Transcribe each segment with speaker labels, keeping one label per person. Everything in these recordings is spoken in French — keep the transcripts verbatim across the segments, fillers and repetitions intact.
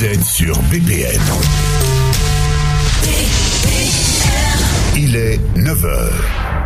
Speaker 1: Vous êtes sur B P M. Il est neuf heures.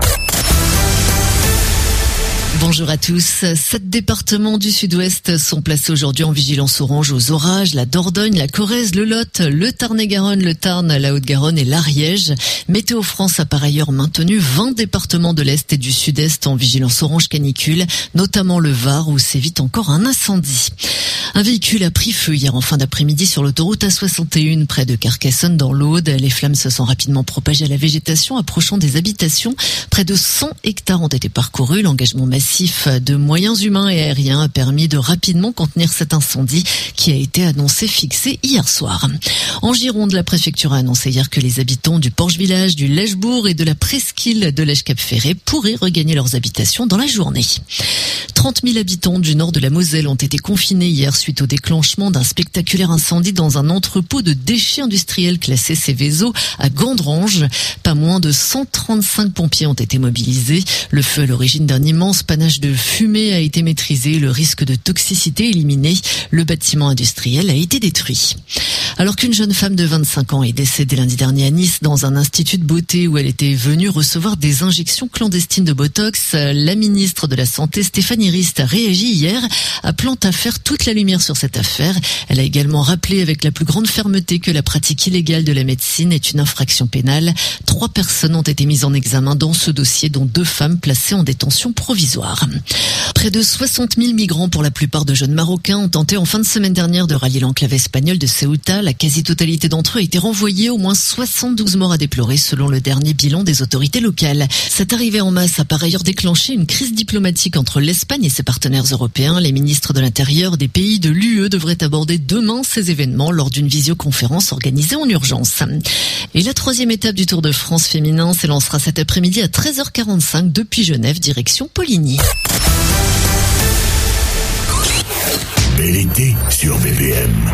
Speaker 2: Bonjour à tous. Sept départements du sud-ouest sont placés aujourd'hui en vigilance orange aux orages. La Dordogne, la Corrèze, le Lot, le Tarn-et-Garonne, le Tarn, la Haute-Garonne et l'Ariège. Météo France a par ailleurs maintenu vingt départements de l'Est et du Sud-Est en vigilance orange canicule, notamment le Var où sévit encore un incendie. Un véhicule a pris feu hier en fin d'après-midi sur l'autoroute A soixante et un près de Carcassonne dans l'Aude. Les flammes se sont rapidement propagées à la végétation approchant des habitations. Près de cent hectares ont été parcourus. L'engagement massif de moyens humains et aériens a permis de rapidement contenir cet incendie qui a été annoncé fixé hier soir. En Gironde, la préfecture a annoncé hier que les habitants du Porche-Village, du Lèchebourg et de la presqu'île de Lèche-Cap-Ferré pourraient regagner leurs habitations dans la journée. trente mille habitants du nord de la Moselle ont été confinés hier suite au déclenchement d'un spectaculaire incendie dans un entrepôt de déchets industriels classé Céveso à Gandrange. Pas moins de cent trente-cinq pompiers ont été mobilisés. Le feu à l'origine d'un immense panache de fumée a été maîtrisé, le risque de toxicité éliminé. Le bâtiment industriel a été détruit. Alors qu'une jeune femme de vingt-cinq ans est décédée lundi dernier à Nice dans un institut de beauté où elle était venue recevoir des injections clandestines de Botox, la ministre de la Santé Stéphanie Rist a réagi hier, appelant à faire toute la lumière sur cette affaire. Elle a également rappelé avec la plus grande fermeté que la pratique illégale de la médecine est une infraction pénale. Trois personnes ont été mises en examen dans ce dossier, dont deux femmes placées en détention provisoire. Près de soixante mille migrants, pour la plupart de jeunes Marocains, ont tenté en fin de semaine dernière de rallier l'enclave espagnole de Ceuta. La quasi-totalité d'entre eux a été renvoyée, au moins soixante-douze morts à déplorer selon le dernier bilan des autorités locales. Cette arrivée en masse a par ailleurs déclenché une crise diplomatique entre l'Espagne et ses partenaires européens. Les ministres de l'Intérieur des pays de l'U E devraient aborder demain ces événements lors d'une visioconférence organisée en urgence. Et la troisième étape du Tour de France féminin s'élancera cet après-midi à treize heures quarante-cinq depuis Genève, direction Poligny.
Speaker 1: Bel été sur B P M.